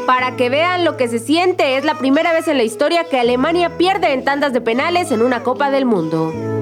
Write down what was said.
Para que vean lo que se siente, es la primera vez en la historia que Alemania pierde en tandas de penales en una Copa del Mundo.